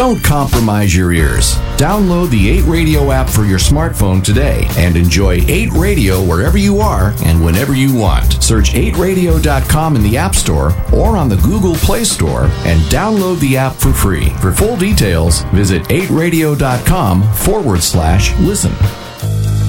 Don't compromise your ears. Download the 8 Radio app for your smartphone today and enjoy 8 Radio wherever you are and whenever you want. Search 8radio.com in the App Store or on the Google Play Store and download the app for free. For full details, visit 8radio.com/listen.